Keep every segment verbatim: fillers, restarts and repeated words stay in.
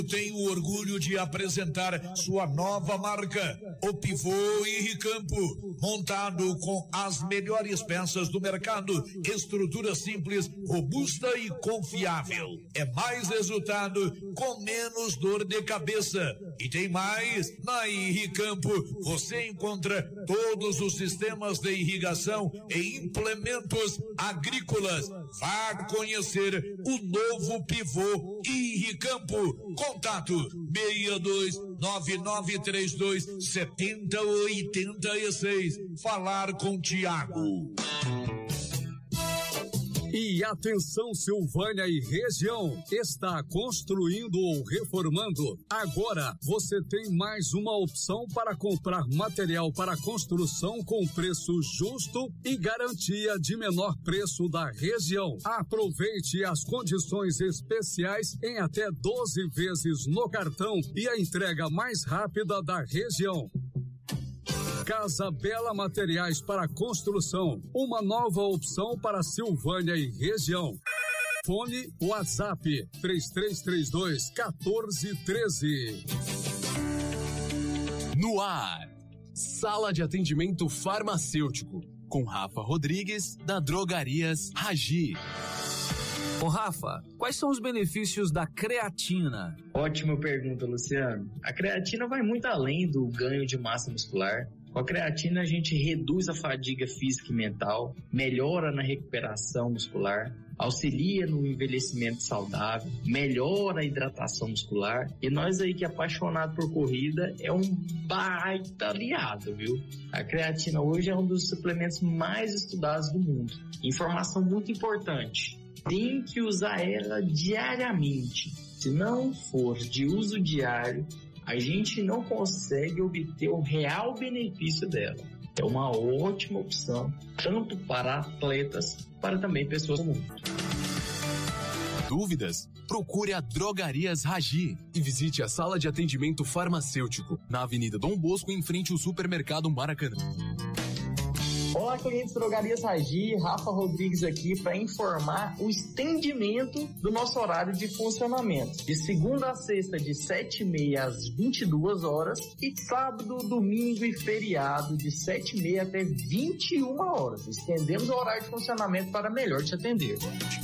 Tenho o orgulho de apresentar sua nova marca, o Pivô Irricampo, montado com as melhores peças do mercado, estrutura simples, robusta e confiável. É mais resultado com menos dor de cabeça. E tem mais, na Irricampo você encontra todos os sistemas de irrigação e implementos agrícolas. Vá conhecer o novo Pivô Irricampo. Contato seis dois nove nove três dois sete zero oito seis. Falar com Tiago. E atenção, Silvânia e região, está construindo ou reformando? Agora você tem mais uma opção para comprar material para construção com preço justo e garantia de menor preço da região. Aproveite as condições especiais em até doze vezes no cartão e a entrega mais rápida da região. Casa Bela Materiais para Construção, uma nova opção para Silvânia e região. Fone WhatsApp três três três dois um quatro um três. No ar, Sala de Atendimento Farmacêutico, com Rafa Rodrigues, da Drogarias Ragi. Ô Rafa, quais são os benefícios da creatina? Ótima pergunta, Luciano. A creatina vai muito além do ganho de massa muscular. Com a creatina a gente reduz a fadiga física e mental, melhora na recuperação muscular, auxilia no envelhecimento saudável, melhora a hidratação muscular. E nós aí que é apaixonado por corrida, é um baita aliado, viu? A creatina hoje é um dos suplementos mais estudados do mundo. Informação muito importante: tem que usar ela diariamente. Se não for de uso diário, a gente não consegue obter o real benefício dela. É uma ótima opção, tanto para atletas, para também pessoas comuns. Dúvidas? Procure a Drogarias Ragi e visite a Sala de Atendimento Farmacêutico, na Avenida Dom Bosco, em frente ao Supermercado Maracanã. Olá, clientes Drogarias Ragi, Rafa Rodrigues aqui para informar o estendimento do nosso horário de funcionamento. De segunda a sexta, de sete e meia às vinte e duas horas, e sábado, domingo e feriado, de sete e meia até vinte e uma horas. Estendemos o horário de funcionamento para melhor te atender.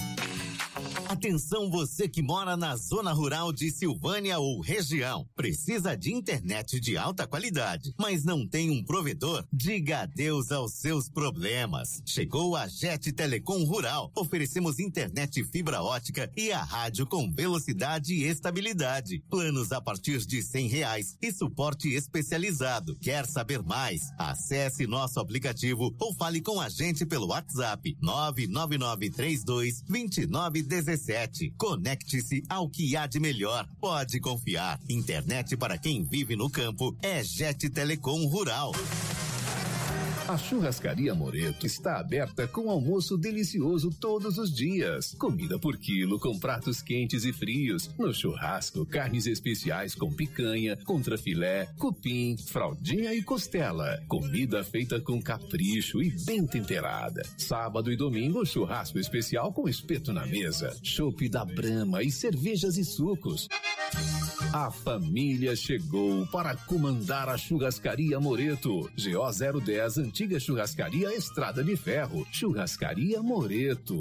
Atenção, você que mora na zona rural de Silvânia ou região. Precisa de internet de alta qualidade, mas não tem um provedor? Diga adeus aos seus problemas. Chegou a Jet Telecom Rural. Oferecemos internet fibra ótica e a rádio com velocidade e estabilidade. Planos a partir de cem reais e suporte especializado. Quer saber mais? Acesse nosso aplicativo ou fale com a gente pelo WhatsApp nove nove nove três dois dois nove um sete. Conecte-se ao que há de melhor. Pode confiar. Internet para quem vive no campo é Jet Telecom Rural. A Churrascaria Moreto está aberta com almoço delicioso todos os dias. Comida por quilo com pratos quentes e frios. No churrasco, carnes especiais com picanha, contrafilé, cupim, fraldinha e costela. Comida feita com capricho e bem temperada. Sábado e domingo, churrasco especial com espeto na mesa. Chopp da Brahma e cervejas e sucos. A família chegou para comandar a Churrascaria Moreto. G O zero dez, Antiga Churrascaria Estrada de Ferro. Churrascaria Moreto.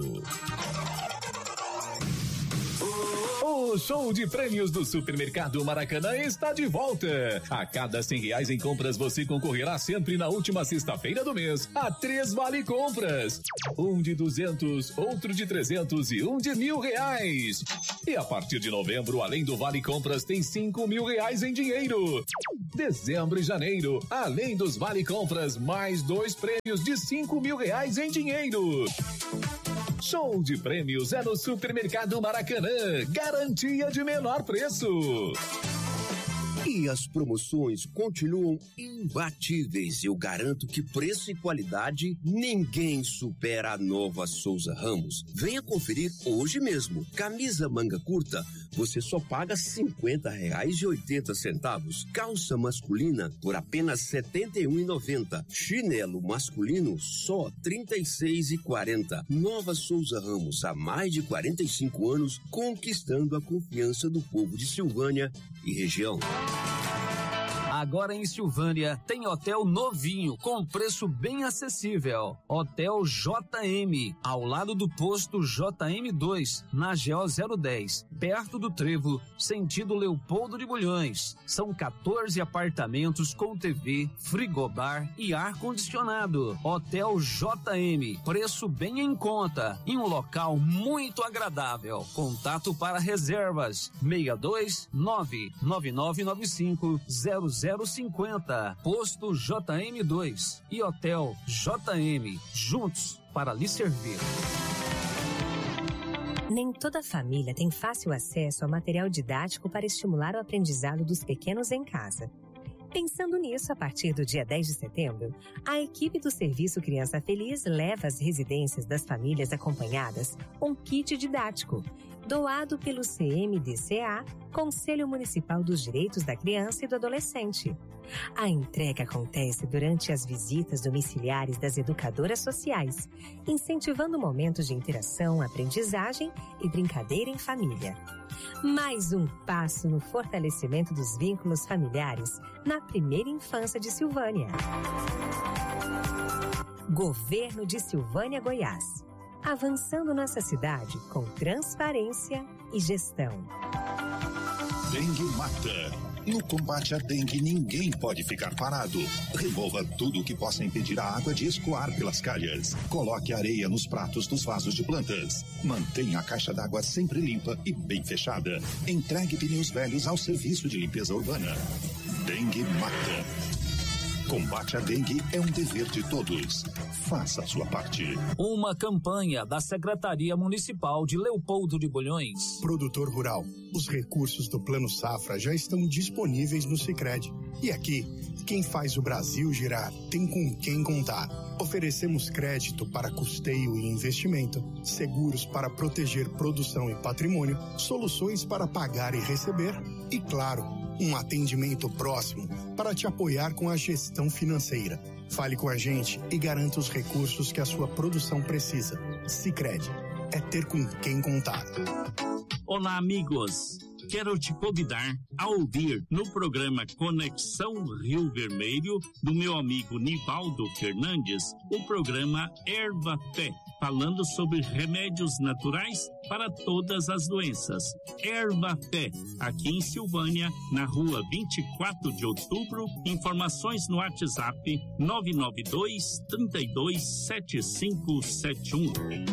O show de prêmios do Supermercado Maracanã está de volta. A cada cem reais em compras você concorrerá sempre na última sexta-feira do mês a três vale compras. Um de duzentos, outro de trezentos e um de mil reais. E a partir de novembro, além do vale compras, tem cinco mil reais em dinheiro. Dezembro e janeiro, além dos vale compras, mais dois prêmios de cinco mil reais em dinheiro. Show de prêmios é no Supermercado Maracanã. Garantia de menor preço. E as promoções continuam imbatíveis. Eu garanto que preço e qualidade ninguém supera a Nova Souza Ramos. Venha conferir hoje mesmo. Camisa manga curta, você só paga cinquenta reais e oitenta centavos. Calça masculina por apenas setenta e um reais e noventa centavos. Chinelo masculino só trinta e seis reais e quarenta centavos. Nova Souza Ramos, há mais de quarenta e cinco anos, conquistando a confiança do povo de Silvânia e região. Agora em Silvânia tem hotel novinho com preço bem acessível. Hotel J M, ao lado do posto J M dois, na G O zero dez, perto do Trevo, sentido Leopoldo de Bulhões. São quatorze apartamentos com T V, frigobar e ar-condicionado. Hotel J M, preço bem em conta, em um local muito agradável. Contato para reservas seis dois nove nove nove nove cinco zero zero cinco zero. Posto J M dois e Hotel J M, juntos para lhe servir. Nem toda família tem fácil acesso a material didático para estimular o aprendizado dos pequenos em casa. Pensando nisso, a partir do dia dez de setembro, a equipe do Serviço Criança Feliz leva às residências das famílias acompanhadas um kit didático, doado pelo C M D C A, Conselho Municipal dos Direitos da Criança e do Adolescente. A entrega acontece durante as visitas domiciliares das educadoras sociais, incentivando momentos de interação, aprendizagem e brincadeira em família. Mais um passo no fortalecimento dos vínculos familiares na primeira infância de Silvânia. Governo de Silvânia, Goiás. Avançando nossa cidade com transparência e gestão. Dengue mata. No combate à dengue, ninguém pode ficar parado. Remova tudo o que possa impedir a água de escoar pelas calhas. Coloque areia nos pratos dos vasos de plantas. Mantenha a caixa d'água sempre limpa e bem fechada. Entregue pneus velhos ao serviço de limpeza urbana. Dengue mata. Combate à dengue é um dever de todos. Faça a sua parte. Uma campanha da Secretaria Municipal de Leopoldo de Bulhões. Produtor rural, os recursos do Plano Safra já estão disponíveis no Sicredi. E aqui, quem faz o Brasil girar tem com quem contar. Oferecemos crédito para custeio e investimento, seguros para proteger produção e patrimônio, soluções para pagar e receber e, claro, um atendimento próximo para te apoiar com a gestão financeira. Fale com a gente e garanta os recursos que a sua produção precisa. Sicredi, é ter com quem contar. Olá, amigos. Quero te convidar a ouvir no programa Conexão Rio Vermelho, do meu amigo Nivaldo Fernandes, o programa Erva Pé, falando sobre remédios naturais para todas as doenças. Erva Pé, aqui em Silvânia, na rua vinte e quatro de outubro. Informações no WhatsApp nove nove dois, três dois, sete cinco sete um.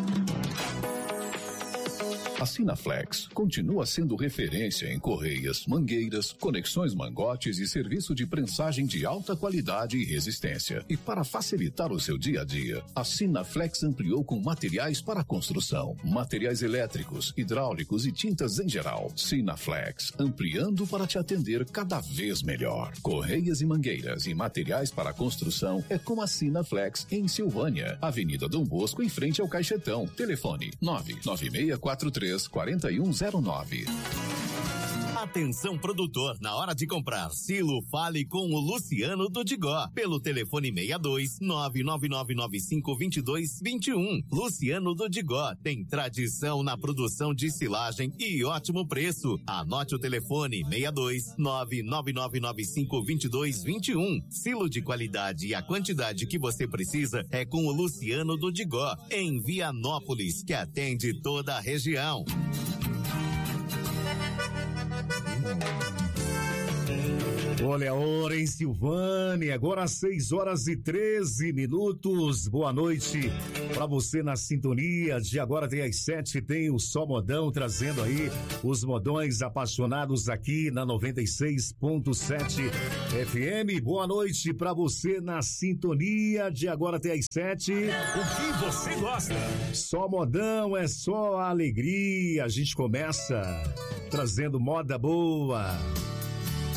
A Sinaflex continua sendo referência em correias, mangueiras, conexões mangotes e serviço de prensagem de alta qualidade e resistência. E para facilitar o seu dia a dia, a Sinaflex ampliou com materiais para construção, materiais elétricos, hidráulicos e tintas em geral. Sinaflex, ampliando para te atender cada vez melhor. Correias e mangueiras e materiais para construção é com a Sinaflex em Silvânia, Avenida Dom Bosco, em frente ao Caixetão. Telefone nove nove seis quatro três quatro um zero nove. Atenção, produtor, na hora de comprar silo, fale com o Luciano do Digó, pelo telefone seis dois nove nove nove nove cinco dois dois dois um. Luciano do Digó tem tradição na produção de silagem e ótimo preço. Anote o telefone seis dois nove nove nove nove cinco dois dois dois um. Silo de qualidade e a quantidade que você precisa é com o Luciano do Digó, em Vianópolis, que atende toda a região. Olha a hora em Silvânia, agora às seis horas e treze minutos. Boa noite para você na sintonia de Agora Tem às sete, tem o Só Modão trazendo aí os modões apaixonados aqui na noventa e seis ponto sete F M. Boa noite para você na sintonia de Agora Tem às sete. O que você gosta? Só modão, é só alegria. A gente começa trazendo moda boa.